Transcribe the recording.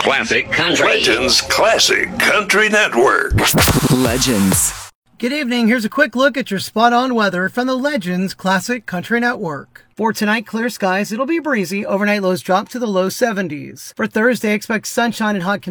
Classic Country. Legends Classic Country Network. Legends. Good evening. Here's a quick look at your spot-on weather from the Legends Classic Country Network. For tonight, clear skies. It'll be breezy. Overnight lows drop to the low 70s. For Thursday, expect sunshine and hot